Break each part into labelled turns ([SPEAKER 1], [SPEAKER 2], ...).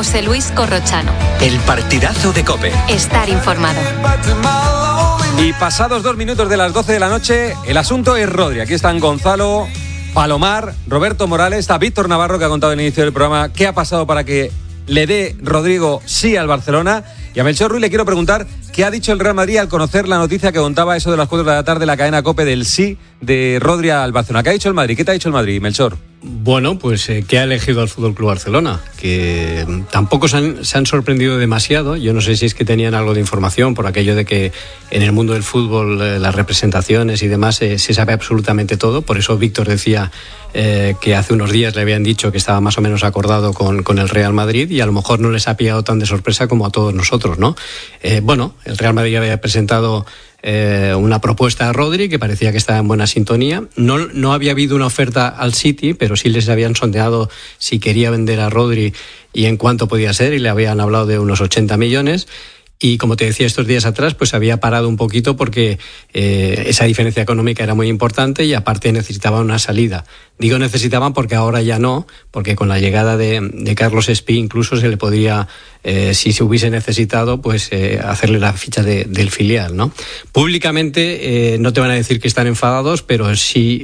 [SPEAKER 1] José Luis Corrochano.
[SPEAKER 2] El partidazo de COPE.
[SPEAKER 1] Estar informado.
[SPEAKER 3] Y pasados 2 minutos de las 12 de la noche, el asunto es Rodri. Aquí están Gonzalo, Palomar, Roberto Morales, está Víctor Navarro, que ha contado al inicio del programa qué ha pasado para que le dé Rodrigo sí al Barcelona. Y a Melchor Ruiz le quiero preguntar qué ha dicho el Real Madrid al conocer la noticia que contaba eso de las 4 de la tarde en la cadena COPE del sí de Rodri al Barcelona. ¿Qué ha dicho el Madrid? ¿Qué te ha dicho el Madrid, Melchor?
[SPEAKER 4] Bueno, pues que ha elegido al FC Barcelona, que tampoco se han sorprendido demasiado. Yo no sé si es que tenían algo de información por aquello de que en el mundo del fútbol las representaciones y demás se sabe absolutamente todo. Por eso Víctor decía que hace unos días le habían dicho que estaba más o menos acordado con el Real Madrid y a lo mejor no les ha pillado tan de sorpresa como a todos nosotros, ¿no? Bueno, el Real Madrid había presentado una propuesta a Rodri que parecía que estaba en buena sintonía. No había habido una oferta al City, pero sí les habían sondeado si quería vender a Rodri y en cuánto podía ser, y le habían hablado de unos 80 millones. Y como te decía estos días atrás, pues había parado un poquito porque esa diferencia económica era muy importante y aparte necesitaban una salida. Digo necesitaban porque ahora ya no, porque con la llegada de Carlos Espí incluso se le podría, si se hubiese necesitado, pues hacerle la ficha del filial, ¿no? Públicamente no te van a decir que están enfadados, pero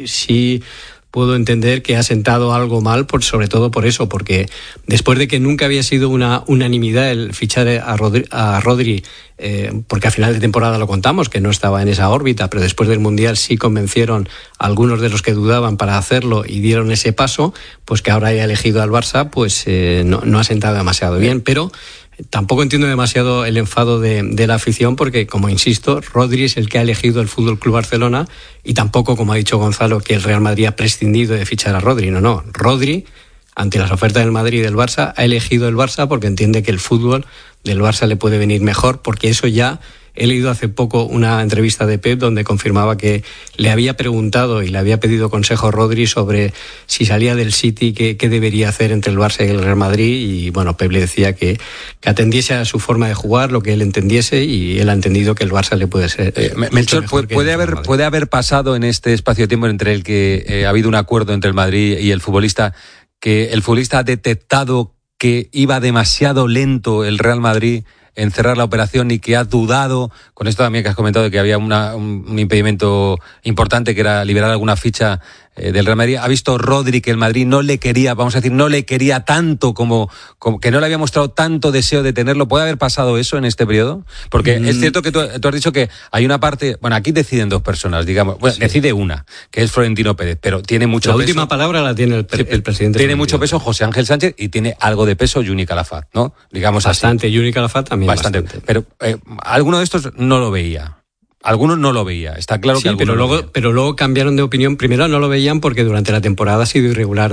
[SPEAKER 4] sí puedo entender que ha sentado algo mal, sobre todo por eso, porque después de que nunca había sido una unanimidad el fichar a Rodri, porque a final de temporada lo contamos, que no estaba en esa órbita, pero después del Mundial sí convencieron a algunos de los que dudaban para hacerlo y dieron ese paso, pues que ahora haya elegido al Barça, pues no ha sentado demasiado bien, pero tampoco entiendo demasiado el enfado de la afición porque, como insisto, Rodri es el que ha elegido el FC Barcelona y tampoco, como ha dicho Gonzalo, que el Real Madrid ha prescindido de fichar a Rodri. No. Rodri, ante las ofertas del Madrid y del Barça, ha elegido el Barça porque entiende que el fútbol del Barça le puede venir mejor, porque eso ya... He leído hace poco una entrevista de Pep donde confirmaba que le había preguntado y le había pedido consejo a Rodri sobre si salía del City, qué debería hacer entre el Barça y el Real Madrid, y bueno, Pep le decía que atendiese a su forma de jugar, lo que él entendiese, y él ha entendido que el Barça le puede ser
[SPEAKER 3] Melchor, puede haber pasado en este espacio de tiempo entre el que ha habido un acuerdo entre el Madrid y el futbolista, que el futbolista ha detectado que iba demasiado lento el Real Madrid en cerrar la operación y que ha dudado, con esto también que has comentado de que había un impedimento importante que era liberar alguna ficha del Real Madrid, ha visto Rodri que el Madrid no le quería, vamos a decir, no le quería tanto como que no le había mostrado tanto deseo de tenerlo? ¿Puede haber pasado eso en este periodo? Porque es cierto que tú has dicho que hay una parte, bueno, aquí deciden 2 personas, digamos, bueno, sí. Decide una, que es Florentino Pérez, pero tiene mucho peso.
[SPEAKER 4] La última palabra la tiene el presidente.
[SPEAKER 3] Tiene mucho peso José Ángel Sánchez y tiene algo de peso Juni Calafat, ¿no? Digamos
[SPEAKER 4] bastante,
[SPEAKER 3] así.
[SPEAKER 4] Juni Calafat también bastante.
[SPEAKER 3] Pero alguno de estos no lo veía. Algunos no lo veía, está claro que algunos
[SPEAKER 4] pero luego cambiaron de opinión. Primero no lo veían porque durante la temporada ha sido irregular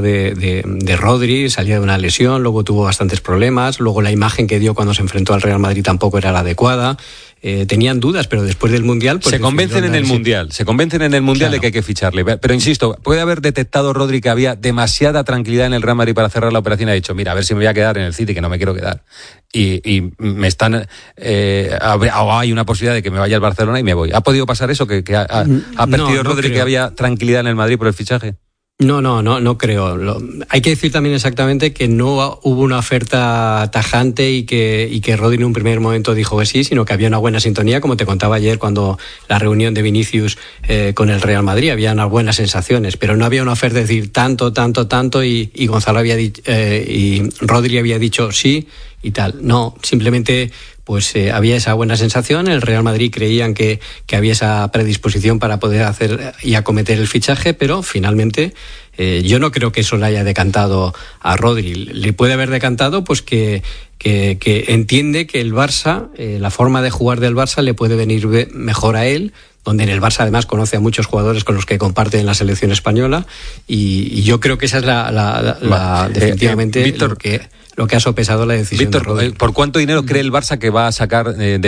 [SPEAKER 4] de Rodri, salía de una lesión, luego tuvo bastantes problemas, luego la imagen que dio cuando se enfrentó al Real Madrid tampoco era la adecuada. Tenían dudas, pero después del Mundial... Pues
[SPEAKER 3] se convencen en el Mundial claro, de que hay que ficharle. Pero insisto, puede haber detectado Rodri que había demasiada tranquilidad en el Real Madrid para cerrar la operación y ha dicho, mira, a ver si me voy a quedar en el City, que no me quiero quedar. Y me están... hay una posibilidad de que me vaya al Barcelona y me voy. ¿Ha podido pasar eso? ¿Que ha perdido Rodri que había tranquilidad en el Madrid por el fichaje?
[SPEAKER 4] No creo. Hay que decir también exactamente que no hubo una oferta tajante y que Rodri en un primer momento dijo que sí, sino que había una buena sintonía, como te contaba ayer cuando la reunión de Vinicius con el Real Madrid, había unas buenas sensaciones, pero no había una oferta de decir tanto y Gonzalo había dicho, y Rodri había dicho sí y tal. No, simplemente pues había esa buena sensación. El Real Madrid creían que había esa predisposición para poder hacer y acometer el fichaje, pero finalmente yo no creo que eso le haya decantado a Rodri. Le puede haber decantado pues que entiende que el Barça, la forma de jugar del Barça le puede venir mejor a él, donde en el Barça además conoce a muchos jugadores con los que comparte en la selección española, y yo creo que esa es definitivamente Víctor, lo que ha sopesado la decisión.
[SPEAKER 3] Víctor,
[SPEAKER 4] de Rodri.
[SPEAKER 3] ¿por cuánto dinero cree el Barça que va a sacar del